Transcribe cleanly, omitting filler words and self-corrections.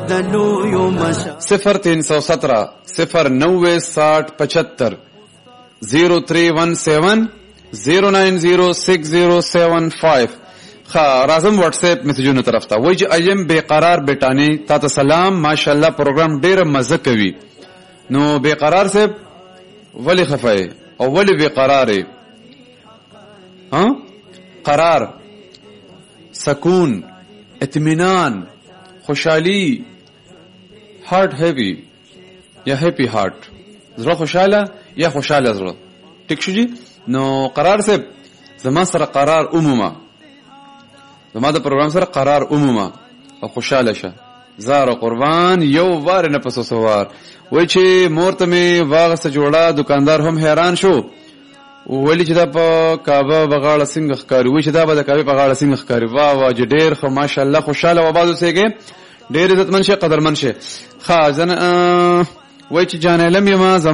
0317 0906075 0317 0906075. راځم واتس اپ میسجونو طرف ته. وای چې ایم بیقرار بیٹانی تا ته سلام، ماشاءالله پروګرام ډیر مزه کوي. نو بیقرار سے ولی خفای او ولی بیقرار قرار، سکون، اطمینان، خوشحالی، هارت هیپی یا هیپی هارت، زړه خوشاله یا خوشاله زړه. ټیک شو جی. نو قرار سے زما سره قرار عموما، زما د پروګرام سره قرار عموما او خوشاله شه. زار قربان یو وار نه پسو سوار. وای چې مورته می واغسه جوړه، دکاندار هم حیران شو. ولی چې دا په کعبه بغاړه څنګه ښکاری، وای چې دا به د کعبه په غاړه څنګه ښکاری. واه واه چې ډیر خو ماشاءالله خوشاله و بازو سیګه، ډیر عزتمن شه، قدرمن شه. خا ځنه وای چې جان علم یما